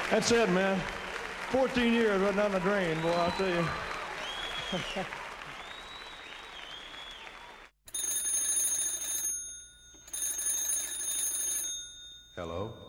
That's it, man. 14 years right down the drain, boy, I'll tell you. Hello?